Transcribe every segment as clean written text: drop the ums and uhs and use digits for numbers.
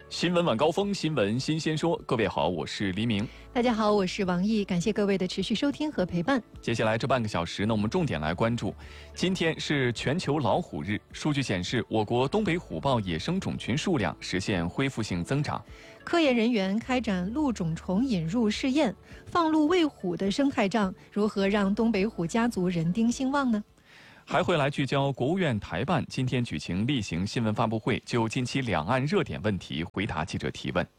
新闻晚高峰，新闻新鲜说。各位好，我是黎明。 大家好，我是王毅，感谢各位的持续收听和陪伴。 接下来这半个小时呢，我们重点来关注，今天是全球老虎日。数据显示，我国东北虎豹野生种群数量实现恢复性增长。 科研人员开展陆种虫引入试验，放鹿喂虎的生态账如何让东北虎家族人丁兴旺呢？ 还会来聚焦国务院台办今天举行例行新闻发布会，就近期两岸热点问题回答记者提问。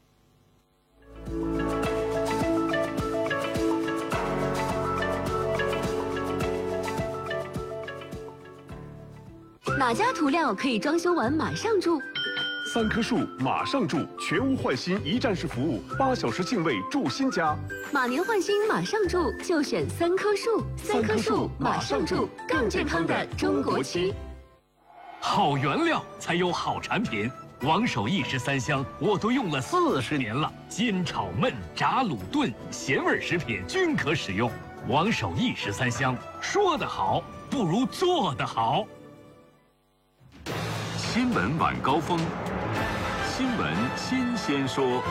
哪家涂料可以装修完马上住 ？3棵树马上住，全屋换新一站式服务，8小时净位住新家。 马年换新马上住，就选3棵树。3棵树马上住，更健康的中国区。 好原料才有好产品。王守义13香我都用了40年了，煎炒焖炸卤炖咸味食品均可使用。王守义13香，说得好不如做得好。 新闻晚高峰，新闻新鲜说。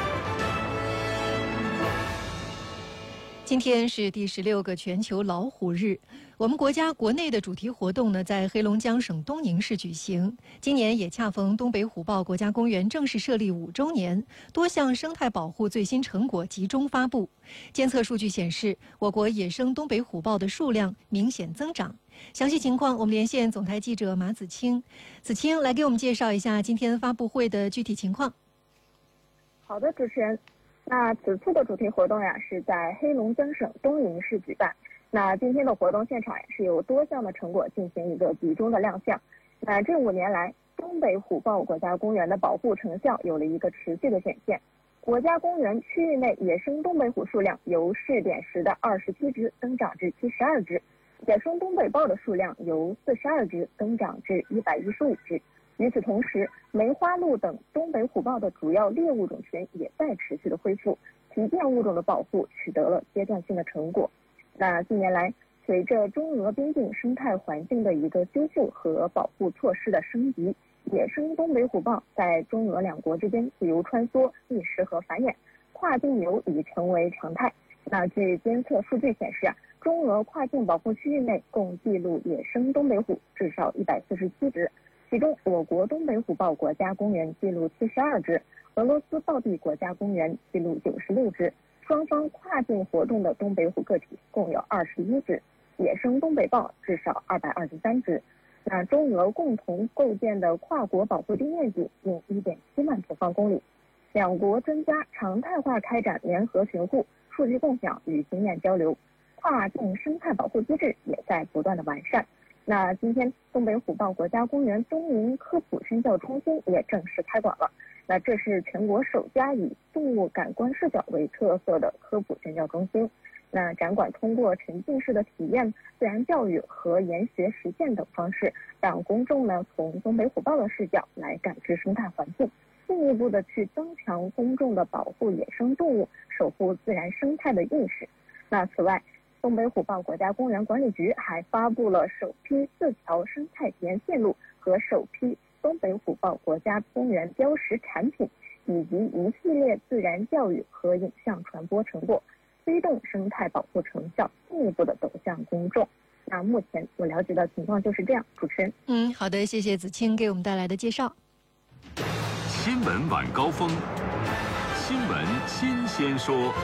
今天是第16个全球老虎日，我们国家国内的主题活动呢，在黑龙江省东宁市举行。今年也恰逢东北虎豹国家公园正式设立5周年，多项生态保护最新成果集中发布。监测数据显示，我国野生东北虎豹的数量明显增长。详细情况，我们连线总台记者马子清。子清来给我们介绍一下今天发布会的具体情况。 好的，主持人。那此次的主题活动呀，是在黑龙江省东宁市举办。那今天的活动现场呀，是有多项的成果进行一个集中的亮相。那这5年来，东北虎豹国家公园的保护成效有了一个持续的显现。国家公园区域内野生东北虎数量由试点时的27只增长至72只，野生东北豹的数量由42只增长至115只。与此同时，梅花鹿等东北虎豹的主要猎物种群也在持续的恢复，旗舰物种的保护取得了阶段性的成果。那近年来，随着中俄边境生态环境的一个修复和保护措施的升级，野生东北虎豹在中俄两国之间自由穿梭、觅食和繁衍，跨境游已成为常态。那据监测数据显示中俄跨境保护区域内共记录野生东北虎至少147只。其中，我国东北虎豹国家公园记录72只，俄罗斯豹地国家公园记录96只。双方跨境活动的东北虎个体共有21只，野生东北豹至少223只。那中俄共同构建的跨国保护地面积近1.7万平方公里。两国专家常态化开展联合巡护、数据共享与经验交流，跨境生态保护机制也在不断的完善。那今天，东北虎豹国家公园东宁科普身教中心也正式开馆了。那这是全国首家以动物感官视角为特色的科普身教中心。那展馆通过沉浸式的体验、自然教育和研学实践等方式，让公众呢从东北虎豹的视角来感知生态环境，进一步的去增强公众的保护野生动物、守护自然生态的意识。那此外，东北虎豹国家公园管理局还发布了首批4条生态体验线路和首批东北虎豹国家公园标识产品，以及一系列自然教育和影像传播成果，推动生态保护成效进一步的走向公众。那目前我了解到情况就是这样，主持人。 好的，谢谢子清给我们带来的介绍。 新闻晚高峰，新闻新鲜说。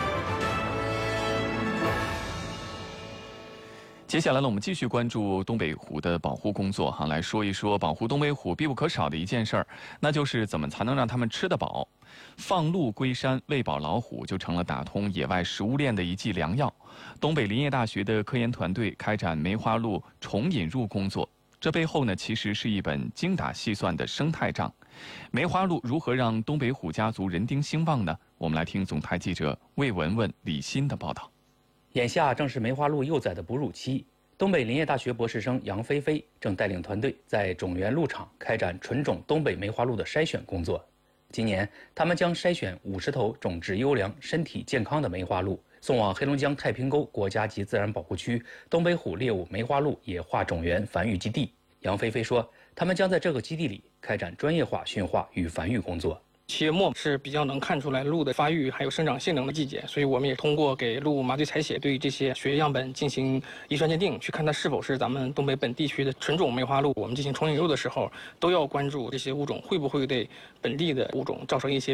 接下来呢，我们继续关注东北虎的保护工作来说一说保护东北虎必不可少的一件事儿，那就是怎么才能让它们吃得饱。放鹿归山，喂饱老虎，就成了打通野外食物链的一剂良药。东北林业大学的科研团队开展梅花鹿虫引入工作，这背后呢，其实是一本精打细算的生态账。梅花鹿如何让东北虎家族人丁兴旺呢？我们来听总台记者魏文文、李欣的报道。 眼下正是梅花鹿幼崽的哺乳期，东北林业大学博士生杨菲菲正带领团队在种源鹿场开展纯种东北梅花鹿的筛选工作。今年，他们将筛选50头种质优良、身体健康的梅花鹿，送往黑龙江太平沟国家级自然保护区东北虎猎物梅花鹿野化种源繁育基地。杨菲菲说，他们将在这个基地里开展专业化驯化与繁育工作。 7月末是比较能看出来鹿的发育还有生长性能的季节，所以我们也通过给鹿麻醉采血，对这些血液样本进行遗传鉴定，去看它是否是咱们东北本地区的纯种梅花鹿。我们进行重引入的时候，都要关注这些物种会不会对本地的物种造成一些